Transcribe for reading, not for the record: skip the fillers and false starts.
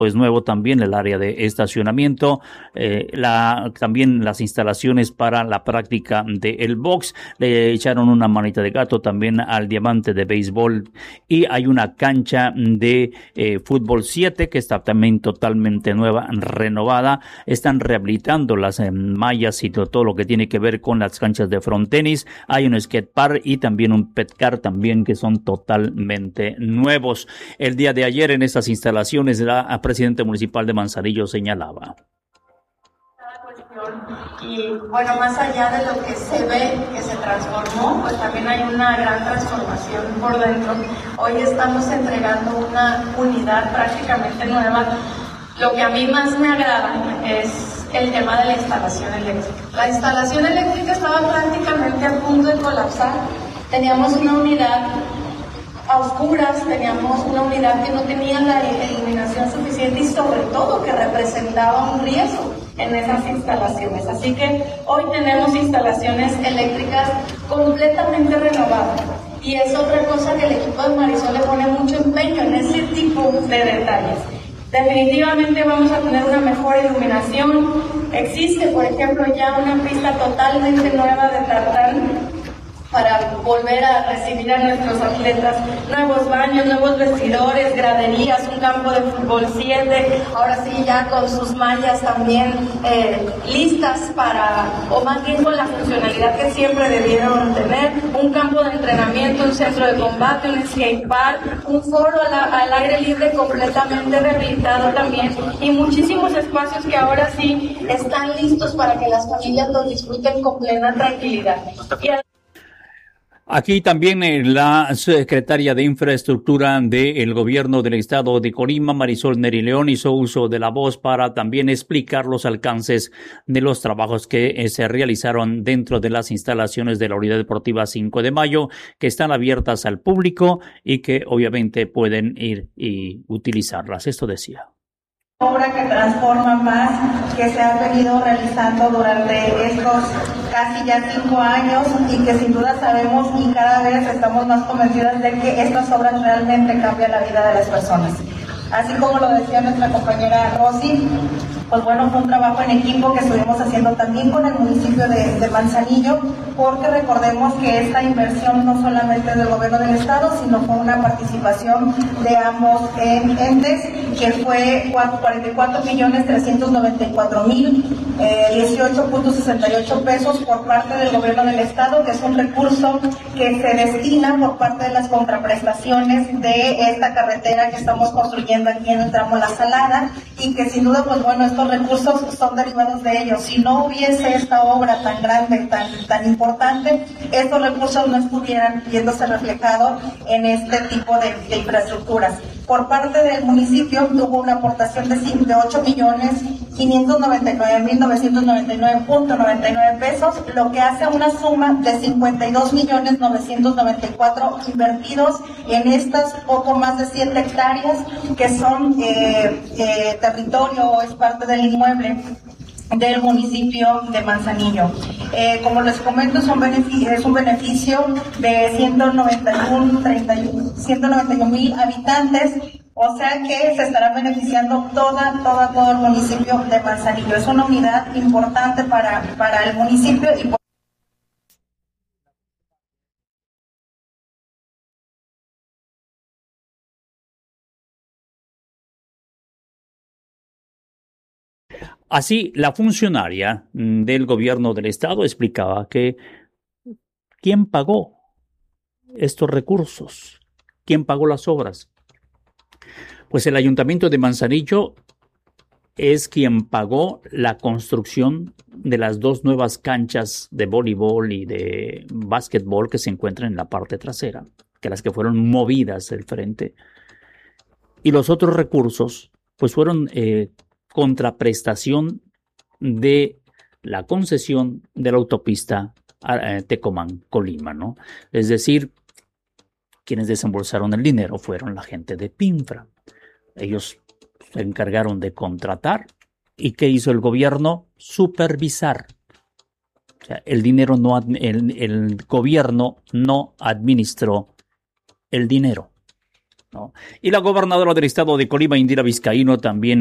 es nuevo también el área de estacionamiento, también las instalaciones para la práctica del box. Le echaron una manita de gato también al diamante de béisbol y hay una cancha de fútbol 7 que está también totalmente nueva, renovada. Están rehabilitando las mallas y todo lo que tiene que ver con las canchas de frontenis. Hay un skate park y también un pet car también que son totalmente nuevos. El día de ayer en estas instalaciones la presidente municipal de Manzanillo señalaba. Y bueno, más allá de lo que se ve que se transformó, pues también hay una gran transformación por dentro. Hoy estamos entregando una unidad prácticamente nueva. Lo que a mí más me agrada es el tema de la instalación eléctrica. La instalación eléctrica estaba prácticamente a punto de colapsar. Teníamos una unidad a oscuras, teníamos una unidad que no tenía la iluminación suficiente y sobre todo que representaba un riesgo en esas instalaciones. Así que hoy tenemos instalaciones eléctricas completamente renovadas y es otra cosa que el equipo de Marisol le pone mucho empeño en ese tipo de detalles. Definitivamente vamos a tener una mejor iluminación. Existe, por ejemplo, ya una pista totalmente nueva de tartán para volver a recibir a nuestros atletas, nuevos baños, nuevos vestidores, graderías, un campo de fútbol 7, ahora sí ya con sus mallas también listas o más bien con la funcionalidad que siempre debieron tener, un campo de entrenamiento, un centro de combate, un skate park, un foro al aire libre completamente rehabilitado también y muchísimos espacios que ahora sí están listos para que las familias los disfruten con plena tranquilidad. Aquí también la secretaria de Infraestructura del Gobierno del Estado de Colima, Marisol Neri León, hizo uso de la voz para también explicar los alcances de los trabajos que se realizaron dentro de las instalaciones de la Unidad Deportiva 5 de Mayo, que están abiertas al público y que obviamente pueden ir y utilizarlas. Esto decía. Obra que transforma más, que se ha venido realizando durante estos casi ya 5 años y que sin duda sabemos y cada vez estamos más convencidas de que estas obras realmente cambian la vida de las personas. Así como lo decía nuestra compañera Rosy, pues bueno, fue un trabajo en equipo que estuvimos haciendo también con el municipio de Manzanillo, porque recordemos que esta inversión no solamente del gobierno del estado, sino fue una participación de ambos entes, que fue 44.394.018.68 pesos por parte del gobierno del estado, que es un recurso que se destina por parte de las contraprestaciones de esta carretera que estamos construyendo aquí en el tramo La Salada, y que sin duda, pues bueno, estos recursos son derivados de ellos. Si no hubiese esta obra tan grande, tan importante, estos recursos no estuvieran viéndose reflejados en este tipo de infraestructuras. Por parte del municipio tuvo una aportación de 8.599.999.99 pesos, lo que hace una suma de 52.994 invertidos en estas poco más de 7 hectáreas que son territorio o es parte del inmueble del municipio de Manzanillo. Como les comento, es un beneficio de 191.000 habitantes, o sea que se estará beneficiando todo el municipio de Manzanillo. Es una unidad importante para el municipio y Así, la funcionaria del gobierno del estado explicaba que ¿quién pagó estos recursos? ¿Quién pagó las obras? Pues el ayuntamiento de Manzanillo es quien pagó la construcción de las 2 nuevas canchas de voleibol y de básquetbol que se encuentran en la parte trasera, que las que fueron movidas del frente. Y los otros recursos, pues fueron contraprestación de la concesión de la autopista Tecomán-Colima, ¿no? Es decir, quienes desembolsaron el dinero fueron la gente de PINFRA. Ellos se encargaron de contratar. ¿Y qué hizo el gobierno? Supervisar. O sea, el gobierno no administró el dinero. ¿no? Y la gobernadora del estado de Colima, Indira Vizcaíno, también